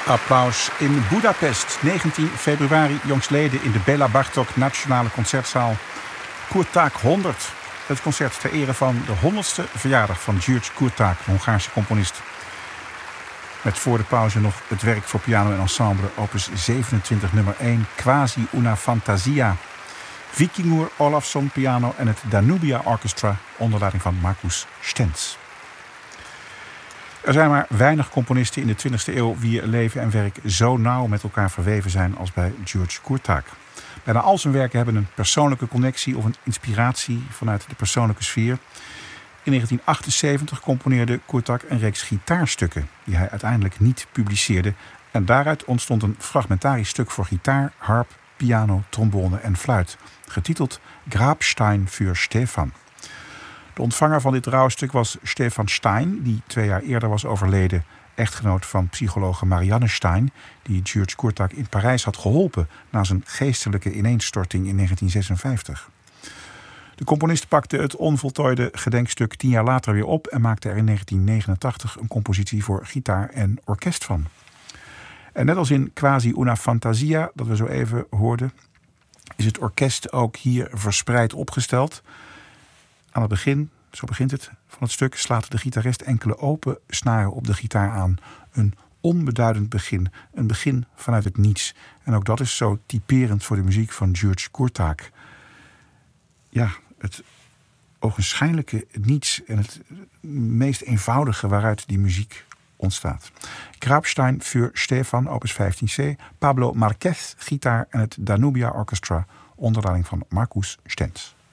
Applaus in Budapest, 19 februari jongstleden in de Béla Bartók Nationale Concertzaal. Kurtág 100, het concert ter ere van de 100ste verjaardag van György Kurtág, de Hongaarse componist. Met voor de pauze nog het werk voor piano en ensemble, opus 27 nummer 1, Quasi una fantasia. Vikingur Olafsson piano en het Danubia Orchestra onder leiding van Markus Stenz. Er zijn maar weinig componisten in de 20e eeuw wier leven en werk zo nauw met elkaar verweven zijn als bij György Kurtág. Bijna al zijn werken hebben een persoonlijke connectie of een inspiratie vanuit de persoonlijke sfeer. In 1978 componeerde Kurtág een reeks gitaarstukken die hij uiteindelijk niet publiceerde. En daaruit ontstond een fragmentarisch stuk voor gitaar, harp, piano, trombone en fluit, getiteld Grabstein für Stefan. De ontvanger van dit rouwstuk was Stefan Stein, die 2 jaar eerder was overleden, echtgenoot van psychologe Marianne Stein, die György Kurtág in Parijs had geholpen na zijn geestelijke ineenstorting in 1956. De componist pakte het onvoltooide gedenkstuk 10 jaar later weer op en maakte er in 1989 een compositie voor gitaar en orkest van. En net als in Quasi una fantasia, dat we zo even hoorden, is het orkest ook hier verspreid opgesteld. Aan het begin, zo begint het, van het stuk slaat de gitarist enkele open snaren op de gitaar aan. Een onbeduidend begin, een begin vanuit het niets. En ook dat is zo typerend voor de muziek van György Kurtág. Ja, het ogenschijnlijke niets en het meest eenvoudige waaruit die muziek ontstaat. Grabstein für Stefan, opus 15c, Pablo Marquez, gitaar en het Danubia Orchestra onder leiding van Markus Stenz.